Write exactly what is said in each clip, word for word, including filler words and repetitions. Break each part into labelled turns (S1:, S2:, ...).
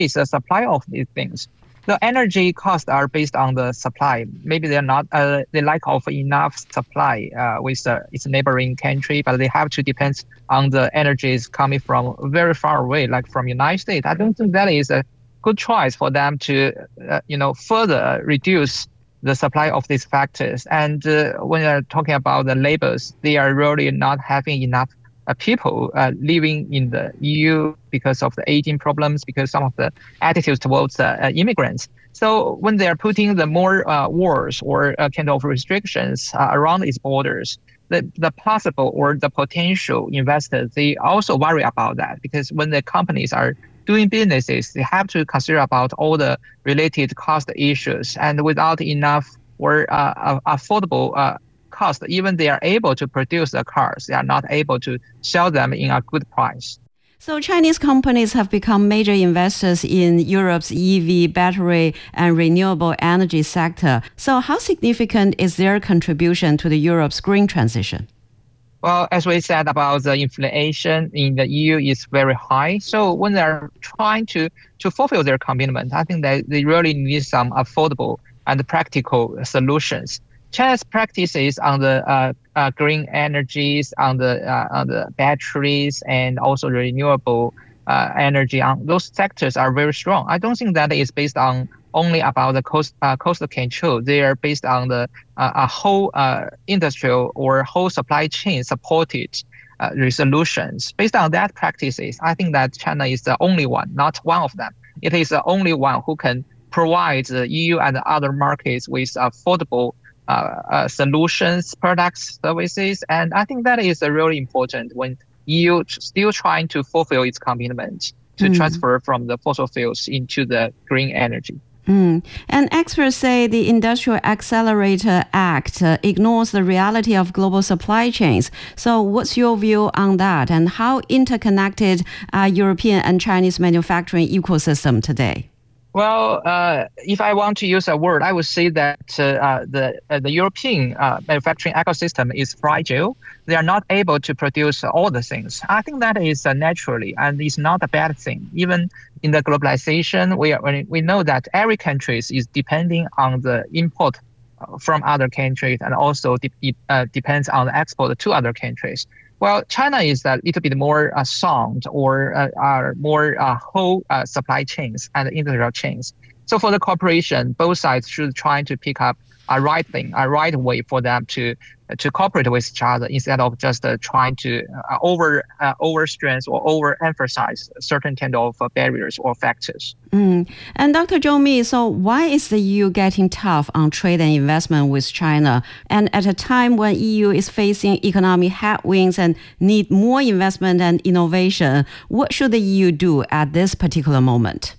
S1: is the supply of these things. The energy costs are based on the supply. Maybe they're not uh, the lack of enough supply uh, with uh, its neighboring country, but they have to depend on the energies coming from very far away, like from United States. I don't think that is a good choice for them to, uh, you know, further reduce the supply of these factors. And uh, when you're talking about the labors, they are really not having enough uh, people uh, living in the E U because of the aging problems, because some of the attitudes towards uh, uh, immigrants. So when they are putting the more uh, wars or uh, kind of restrictions uh, around its borders, the, the possible or the potential investors, they also worry about that, because when the companies are doing businesses, they have to consider about all the related cost issues, and without enough or uh, affordable uh, cost, even they are able to produce the cars, they are not able to sell them in a good price.
S2: So Chinese companies have become major investors in Europe's E V, battery, and renewable energy sector. So how significant is their contribution to the Europe's green transition?
S1: Well, as we said about the inflation in the E U is very high. So when they're trying to, to fulfill their commitment, I think that they really need some affordable and practical solutions. China's practices on the uh, uh, green energies, on the uh, on the batteries, and also renewable uh, energy, on those sectors are very strong. I don't think that is based on only about the cost uh, cost control. They are based on the uh, a whole uh, industrial or whole supply chain supported uh, resolutions. Based on that practices, I think that China is the only one, not one of them. It is the only one who can provide the E U and other markets with affordable Uh, uh, solutions, products, services, and I think that is uh, really important when E U still trying to fulfill its commitment to mm. transfer from the fossil fuels into the green energy.
S2: Mm. And experts say the Industrial Accelerator Act uh, ignores the reality of global supply chains. So what's your view on that, and how interconnected are European and Chinese manufacturing ecosystem today?
S1: Well, uh, if I want to use a word, I would say that uh, uh, the uh, the European uh, manufacturing ecosystem is fragile. They are not able to produce all the things. I think that is uh, naturally, and it's not a bad thing. Even in the globalization, we are, we know that every country is depending on the import from other countries, and also de- uh, depends on the export to other countries. Well, China is a little bit more uh, sound or uh, are more uh, whole uh, supply chains and industrial chains. So for the corporation, both sides should try to pick up a right thing, a right way for them to uh, to cooperate with each other, instead of just uh, trying to uh, over uh, overstrength or overemphasize certain kind of uh, barriers or factors.
S2: Mm. And Doctor Zhou Mi, so why is the E U getting tough on trade and investment with China? And at a time when E U is facing economic headwinds and need more investment and innovation, what should the E U do at this particular moment?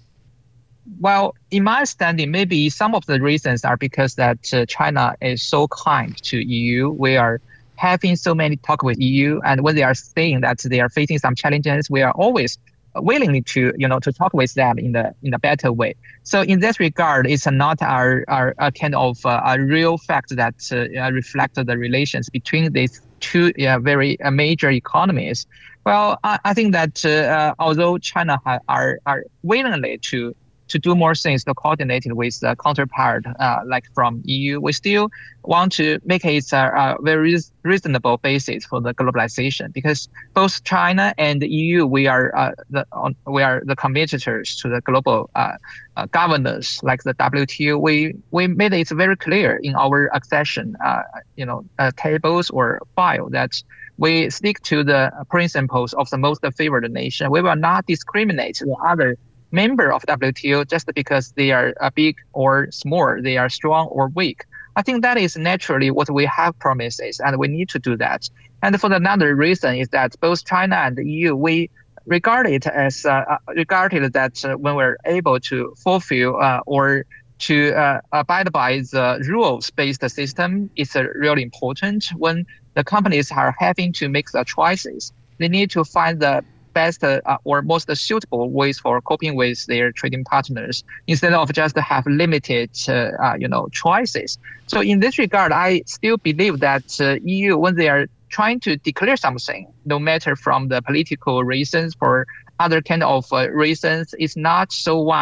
S1: Well, in my understanding, maybe some of the reasons are because that uh, China is so kind to E U. We are having so many talk with E U, and when they are saying that they are facing some challenges, we are always willing to, you know, to talk with them in the in a better way. So in this regard, it's not our, our a kind of uh, a real fact that uh, reflects the relations between these two uh, very uh, major economies. Well, I, I think that uh, although China ha- are are willingly to to do more things to coordinate with the counterpart, uh, like from E U, we still want to make it a, a very reasonable basis for the globalization, because both China and the E U, we are uh, the on, we are the competitors to the global uh, uh, governance, like the W T O. We we made it very clear in our accession, uh, you know, uh, tables or file that we stick to the principles of the most favored nation. We will not discriminate the other member of W T O just because they are uh, big or small, they are strong or weak. I think that is naturally what we have promises, and we need to do that. And for another reason is that both China and the E U, we regard it as uh, regarded that uh, when we're able to fulfill uh, or to uh, abide by the rules-based system, it's uh, really important. When the companies are having to make the choices, they need to find the best uh, or most suitable ways for coping with their trading partners, instead of just have limited, uh, uh, you know, choices. So in this regard, I still believe that uh, E U, when they are trying to declare something, no matter from the political reasons for other kind of uh, reasons, it's not so wide.